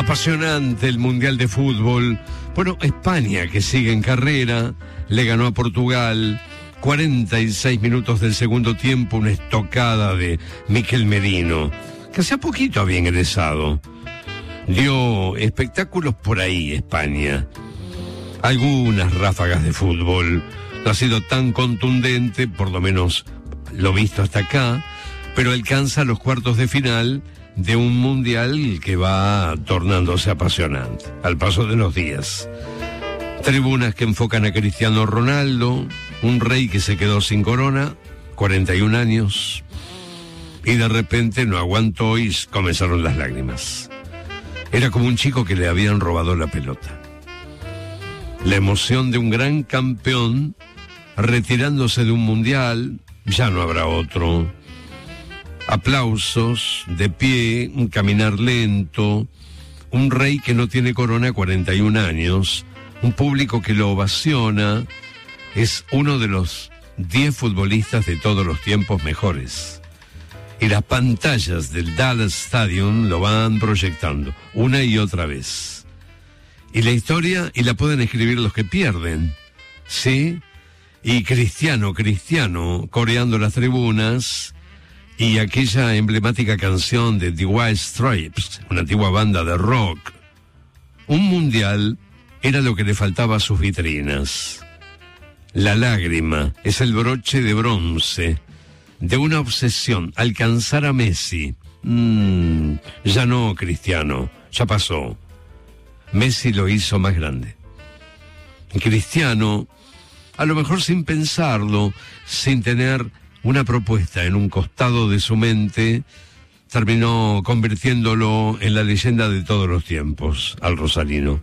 Apasionante el Mundial de Fútbol. Bueno, España, que sigue en carrera, le ganó a Portugal. 46 minutos del segundo tiempo, una estocada de Miquel Merino, que hace poquito había ingresado. Dio espectáculos por ahí, España. Algunas ráfagas de fútbol. No ha sido tan contundente, por lo menos lo visto hasta acá, pero alcanza los cuartos de final de un mundial que va tornándose apasionante al paso de los días. Tribunas que enfocan a Cristiano Ronaldo, un rey que se quedó sin corona, 41 años, y de repente no aguantó y comenzaron las lágrimas. Era como un chico que le habían robado la pelota. La emoción de un gran campeón retirándose de un mundial, ya no habrá otro. Aplausos, de pie, un caminar lento, un rey que no tiene corona, 41 años, un público que lo ovaciona, es uno de los 10 futbolistas de todos los tiempos mejores. Y las pantallas del Dallas Stadium lo van proyectando una y otra vez. Y la historia, y la pueden escribir los que pierden, ¿sí? Y Cristiano, coreando las tribunas, y aquella emblemática canción de The White Stripes, una antigua banda de rock. Un mundial era lo que le faltaba a sus vitrinas. La lágrima es el broche de bronce de una obsesión, alcanzar a Messi. Ya no, Cristiano, ya pasó. Messi lo hizo más grande. Cristiano, a lo mejor sin pensarlo, sin tener una propuesta en un costado de su mente, terminó convirtiéndolo en la leyenda de todos los tiempos, al rosarino.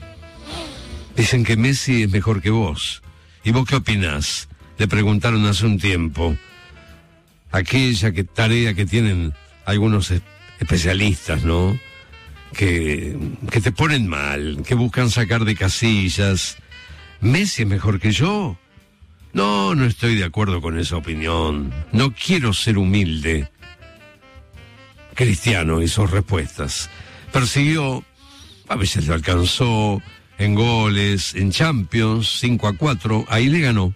Dicen que Messi es mejor que vos. ¿Y vos qué opinás? Le preguntaron hace un tiempo. Aquella tarea que tienen algunos especialistas, ¿no? Que te ponen mal, que buscan sacar de casillas. ¿Messi es mejor que yo? No estoy de acuerdo con esa opinión. No quiero ser humilde. Cristiano y sus respuestas. Persiguió, a veces lo alcanzó, en goles, en Champions, 5-4, ahí le ganó.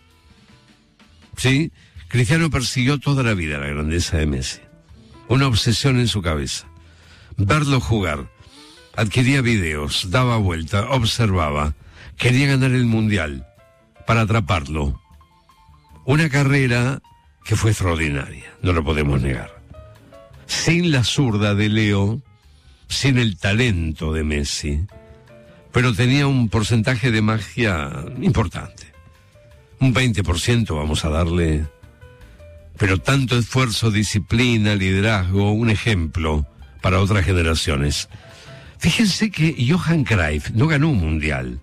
¿Sí? Cristiano persiguió toda la vida la grandeza de Messi. Una obsesión en su cabeza. Verlo jugar. Adquiría videos, daba vuelta, observaba. Quería ganar el Mundial para atraparlo. Una carrera que fue extraordinaria, no lo podemos negar. Sin la zurda de Leo, sin el talento de Messi, pero tenía un porcentaje de magia importante. Un 20% vamos a darle, pero tanto esfuerzo, disciplina, liderazgo, un ejemplo para otras generaciones. Fíjense que Johan Cruyff no ganó un mundial.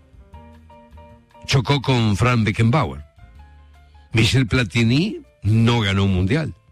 Chocó con Franz Beckenbauer. Michel Platini no ganó un mundial.